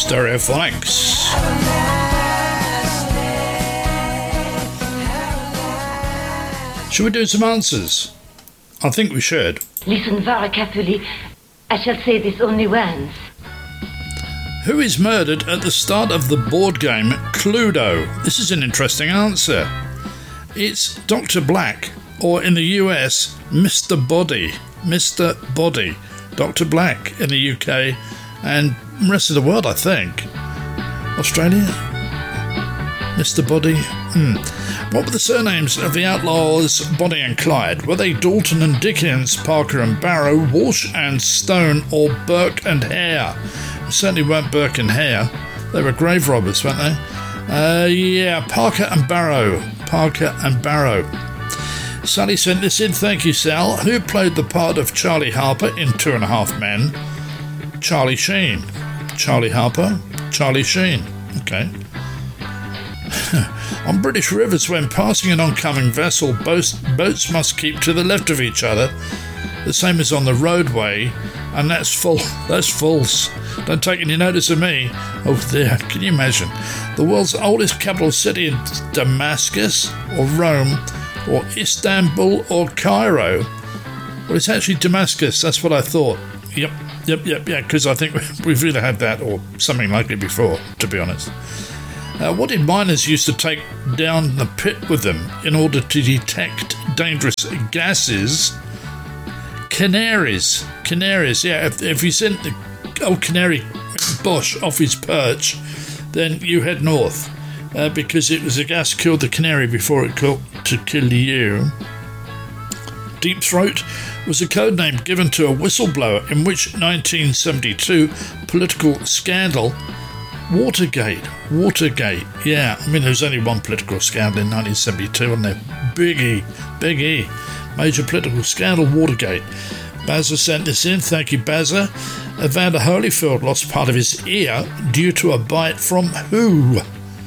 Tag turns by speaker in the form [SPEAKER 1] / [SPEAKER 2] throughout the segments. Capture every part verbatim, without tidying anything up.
[SPEAKER 1] Stereophonics. Should we do some answers? I think we should.
[SPEAKER 2] Listen very carefully. I shall say this only once.
[SPEAKER 1] Who is murdered at the start of the board game Cluedo? This is an interesting answer. It's Doctor Black, or in the U S, Mister Body. Mister Body. Doctor Black in the U K and the rest of the world, I think. Australia? Mister Body? Hmm. What were the surnames of the outlaws Bonnie and Clyde? Were they Dalton and Dickens, Parker and Barrow, Walsh and Stone, or Burke and Hare? They certainly weren't Burke and Hare. They were grave robbers, weren't they? Uh, yeah, Parker and Barrow. Parker and Barrow. Sally sent this in. Thank you, Sal. Who played the part of Charlie Harper in Two and a Half Men? Charlie Sheen. Charlie Harper? Charlie Sheen. Okay. On British rivers, when passing an oncoming vessel, boats, boats must keep to the left of each other, the same as on the roadway, and that's full. That's false. Don't take any notice of me. Oh dear, can you imagine? The world's oldest capital city in Damascus, or Rome, or Istanbul, or Cairo? Well, it's actually Damascus, that's what I thought. Yep, yep, yep, yeah, because I think we've either had that or something like it before, to be honest. Uh, what did miners used to take down the pit with them in order to detect dangerous gases? Canaries. Canaries, yeah. If, if you sent the old canary Bosch off his perch, then you head north, uh, because it was a gas killed the canary before it could to kill you. Deep throat was a code name given to a whistleblower in which nineteen seventy-two political scandal Watergate, Watergate, yeah. I mean, there was only one political scandal in nineteen seventy-two, and there, Big E, Big E, major political scandal, Watergate. Bazza sent this in. Thank you, Bazza. Evander Holyfield lost part of his ear due to a bite from who?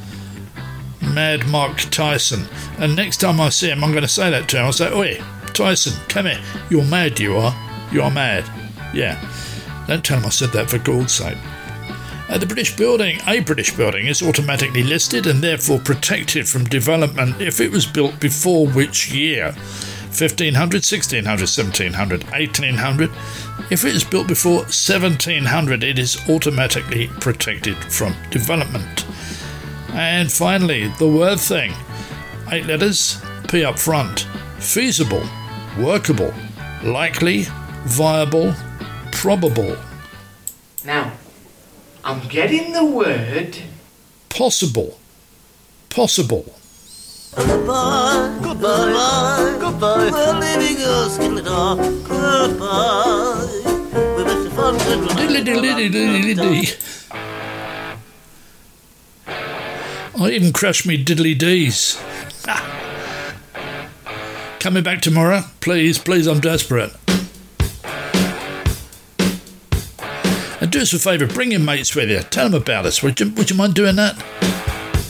[SPEAKER 1] Mad Mark Tyson. And next time I see him, I'm going to say that to him. I'll say, "Oi, Tyson, come here. You're mad, you are. You are mad." Yeah. Don't tell him I said that for God's sake. Uh, the British building, a British building, is automatically listed and therefore protected from development if it was built before which year? fifteen hundred, sixteen hundred, seventeen hundred, eighteen hundred. If it is built before seventeen hundred, it is automatically protected from development. And finally, the word thing. Eight letters, P up front. Feasible, workable, likely, viable, probable.
[SPEAKER 3] Now, I'm getting the word
[SPEAKER 1] possible. Possible.
[SPEAKER 4] Goodbye, goodbye, goodbye. We're leaving us in the dark. Goodbye. We wish you fun.
[SPEAKER 1] Diddly diddly diddly diddly. I even crushed me diddly dees. Ah. Coming back tomorrow? Please, please, I'm desperate. And do us a favour, bring your mates with you. Tell them about us. Would you, would you mind doing that?